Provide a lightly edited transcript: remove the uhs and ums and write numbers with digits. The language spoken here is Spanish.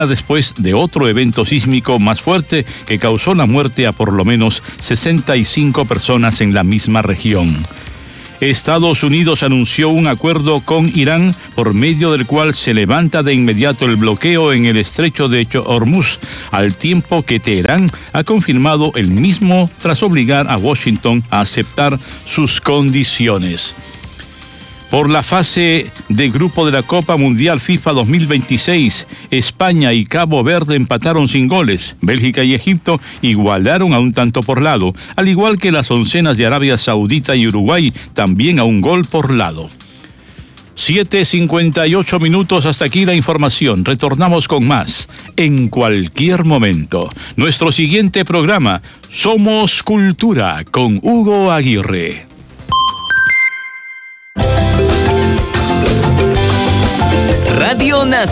después de otro evento sísmico más fuerte que causó la muerte a por lo menos 65 personas en la misma región. Estados Unidos anunció un acuerdo con Irán por medio del cual se levanta de inmediato el bloqueo en el estrecho de Hormuz, al tiempo que Teherán ha confirmado el mismo tras obligar a Washington a aceptar sus condiciones. Por la fase de grupo de la Copa Mundial FIFA 2026, España y Cabo Verde empataron sin goles. Bélgica y Egipto igualaron a un tanto por lado, al igual que las oncenas de Arabia Saudita y Uruguay, también a un gol por lado. 7:58, hasta aquí la información. Retornamos con más en cualquier momento. Nuestro siguiente programa, Somos Cultura, con Hugo Aguirre. Radio Nacional.